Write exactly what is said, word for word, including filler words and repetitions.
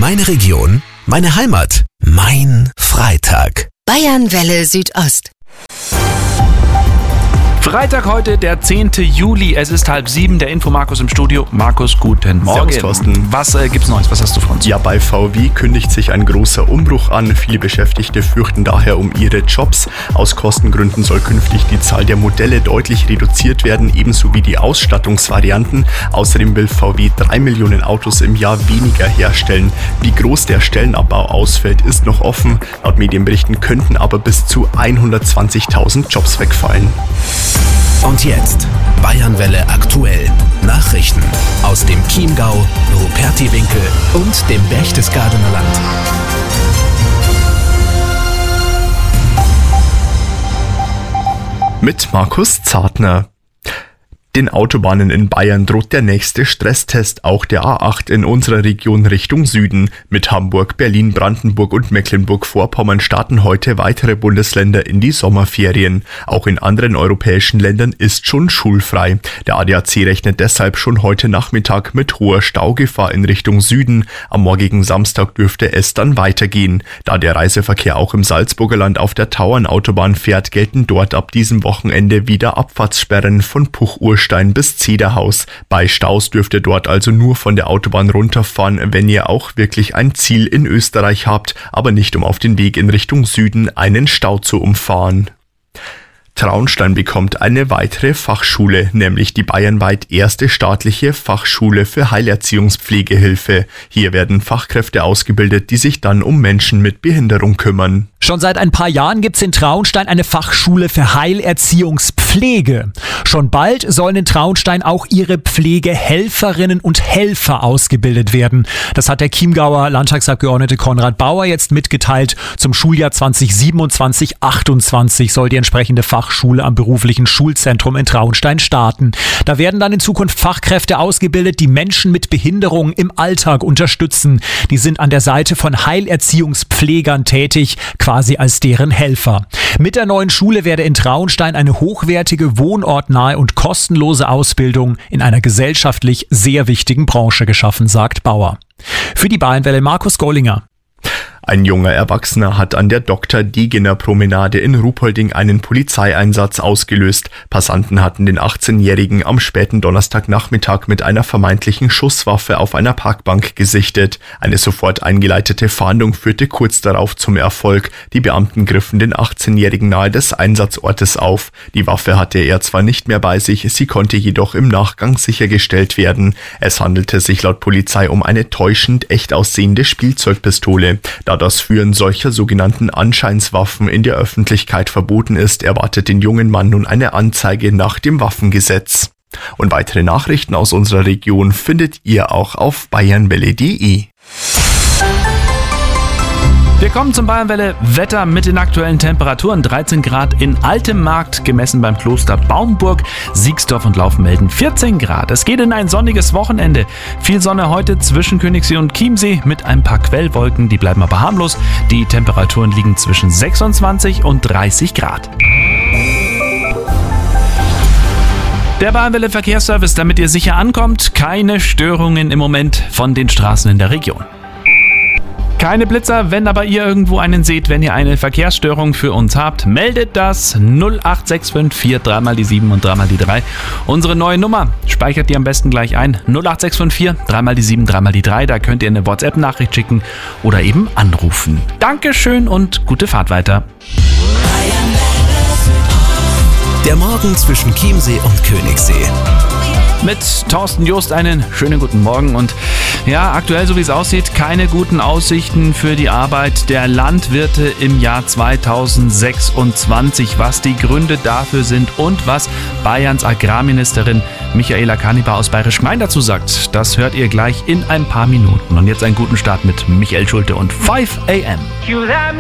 Meine Region, meine Heimat, mein Freitag. Bayernwelle Südost. Freitag heute, der zehnte Juli. Es ist halb sieben. Der Info Markus im Studio. Markus, guten Morgen. Servus, Thorsten. Was äh, gibt's Neues? Was hast du von uns? Ja, bei V W kündigt sich ein großer Umbruch an. Viele Beschäftigte fürchten daher um ihre Jobs. Aus Kostengründen soll künftig die Zahl der Modelle deutlich reduziert werden, ebenso wie die Ausstattungsvarianten. Außerdem will V W drei Millionen Autos im Jahr weniger herstellen. Wie groß der Stellenabbau ausfällt, ist noch offen. Laut Medienberichten könnten aber bis zu hundertzwanzigtausend Jobs wegfallen. Und jetzt Bayernwelle aktuell. Nachrichten aus dem Chiemgau, Rupertiwinkel und dem Berchtesgadener Land. Mit Markus Zartner. Den Autobahnen in Bayern droht der nächste Stresstest, auch der A acht in unserer Region Richtung Süden. Mit Hamburg, Berlin, Brandenburg und Mecklenburg-Vorpommern starten heute weitere Bundesländer in die Sommerferien. Auch in anderen europäischen Ländern ist schon schulfrei. Der A D A C rechnet deshalb schon heute Nachmittag mit hoher Staugefahr in Richtung Süden. Am morgigen Samstag dürfte es dann weitergehen. Da der Reiseverkehr auch im Salzburger Land auf der Tauernautobahn fährt, gelten dort ab diesem Wochenende wieder Abfahrtssperren von Puchurstein bis Zederhaus. Bei Staus dürft ihr dort also nur von der Autobahn runterfahren, wenn ihr auch wirklich ein Ziel in Österreich habt, aber nicht um auf den Weg in Richtung Süden einen Stau zu umfahren. Traunstein bekommt eine weitere Fachschule, nämlich die bayernweit erste staatliche Fachschule für Heilerziehungspflegehilfe. Hier werden Fachkräfte ausgebildet, die sich dann um Menschen mit Behinderung kümmern. Schon seit ein paar Jahren gibt's in Traunstein eine Fachschule für Heilerziehungspflege. Schon bald sollen in Traunstein auch ihre Pflegehelferinnen und Helfer ausgebildet werden. Das hat der Chiemgauer Landtagsabgeordnete Konrad Bauer jetzt mitgeteilt. Zum Schuljahr zwanzig siebenundzwanzig achtundzwanzig soll die entsprechende Fachschule am beruflichen Schulzentrum in Traunstein starten. Da werden dann in Zukunft Fachkräfte ausgebildet, die Menschen mit Behinderungen im Alltag unterstützen. Die sind an der Seite von Heilerziehungspflegern tätig, quasi als deren Helfer. Mit der neuen Schule werde in Traunstein eine hochwertige, wohnortnahe und kostenlose Ausbildung in einer gesellschaftlich sehr wichtigen Branche geschaffen, sagt Bauer. Für die Bayernwelle Markus Gollinger. Ein junger Erwachsener hat an der Doktor-Degener-Promenade in Ruhpolding einen Polizeieinsatz ausgelöst. Passanten hatten den achtzehnjährigen am späten Donnerstagnachmittag mit einer vermeintlichen Schusswaffe auf einer Parkbank gesichtet. Eine sofort eingeleitete Fahndung führte kurz darauf zum Erfolg. Die Beamten griffen den achtzehnjährigen nahe des Einsatzortes auf. Die Waffe hatte er zwar nicht mehr bei sich, sie konnte jedoch im Nachgang sichergestellt werden. Es handelte sich laut Polizei um eine täuschend echt aussehende Spielzeugpistole. Da das Führen solcher sogenannten Anscheinswaffen in der Öffentlichkeit verboten ist, erwartet den jungen Mann nun eine Anzeige nach dem Waffengesetz. Und weitere Nachrichten aus unserer Region findet ihr auch auf bayernwelle punkt de. Wir kommen zum Bayernwelle Wetter mit den aktuellen Temperaturen. dreizehn Grad in Altemmarkt, gemessen beim Kloster Baumburg. Siegsdorf und Laufen melden vierzehn Grad. Es geht in ein sonniges Wochenende. Viel Sonne heute zwischen Königssee und Chiemsee mit ein paar Quellwolken. Die bleiben aber harmlos. Die Temperaturen liegen zwischen sechsundzwanzig und dreißig Grad. Der Bayernwelle Verkehrsservice, damit ihr sicher ankommt. Keine Störungen im Moment von den Straßen in der Region. Keine Blitzer, wenn aber ihr irgendwo einen seht, wenn ihr eine Verkehrsstörung für uns habt, meldet das null acht sechs fünf vier, drei mal die sieben und drei mal die drei. Unsere neue Nummer, speichert die am besten gleich ein, null acht sechs fünf vier, drei mal die sieben, drei mal die drei. Da könnt ihr eine WhatsApp-Nachricht schicken oder eben anrufen. Dankeschön und gute Fahrt weiter. Der Morgen zwischen Chiemsee und Königssee. Mit Thorsten Jost einen schönen guten Morgen und ja, aktuell, so wie es aussieht, keine guten Aussichten für die Arbeit der Landwirte im Jahr zweitausendsechsundzwanzig. Was die Gründe dafür sind und was Bayerns Agrarministerin Michaela Kanibar aus Bayerisch Gmein dazu sagt, das hört ihr gleich in ein paar Minuten. Und jetzt einen guten Start mit Michael Schulte und fünf a m.